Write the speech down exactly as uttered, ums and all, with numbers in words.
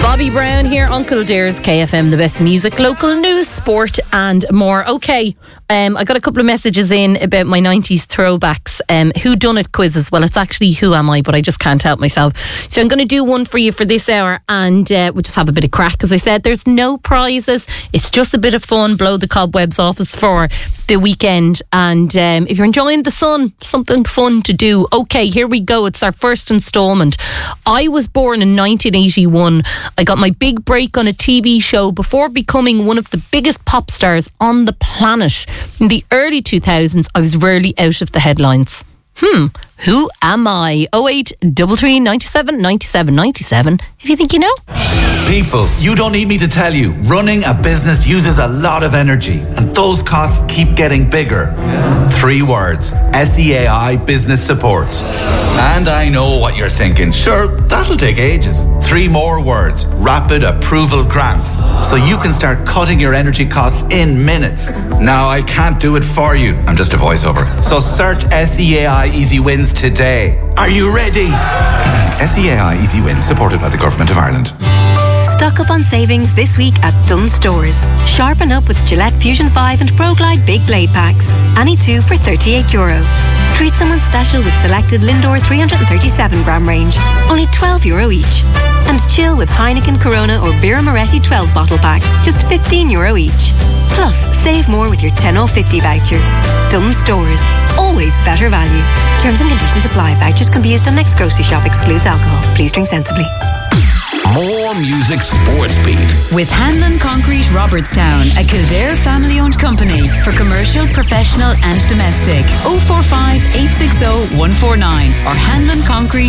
Bobby Brown here on Kildare's K F M, the best music, local news, sport and more. Okay, um, I got a couple of messages in about my nineties throwbacks. Um, who done it quizzes? Well, it's actually Who Am I, but I just can't help myself. So I'm going to do one for you for this hour, and uh, we'll just have a bit of crack. As I said, there's no prizes. It's just a bit of fun, blow the cobwebs off us for the weekend. And um, if you're enjoying the sun, something fun to do. Okay, here we go. It's our first instalment. I was born in nineteen eighty-one. I got my big break on a T V show before becoming one of the biggest pop stars on the planet. In the early two thousands, I was rarely out of the headlines. Hmm, who am I? oh eight three three, nine seven, nine seven, nine seven, if you think you know. People, you don't need me to tell you, running a business uses a lot of energy, and those costs keep getting bigger. Three words: S E A I Business Support. And I know what you're thinking. Sure, that'll take ages. Three more words: Rapid Approval Grants. So you can start cutting your energy costs in minutes. Now, I can't do it for you. I'm just a voiceover. So search S E A I Easy Wins today. Are you ready? S E A I Easy Wins, supported by the Government of Ireland. Stock up on savings this week at Dunn Stores. Sharpen up with Gillette Fusion five and ProGlide Big Blade Packs. Any two for thirty-eight euro. Treat someone special with selected Lindor three thirty-seven gram range. Only twelve euro each. And chill with Heineken, Corona or Birra Moretti twelve bottle packs. Just fifteen euro each. Plus, save more with your ten off fifty voucher. Dunn Stores. Always better value. Terms and conditions apply. Vouchers can be used on next grocery shop. Excludes alcohol. Please drink sensibly. More music, sports beat. With Hanlon Concrete Robertstown, a Kildare family-owned company for commercial, professional and domestic. oh four five, eight six oh, one four nine or hanlon concrete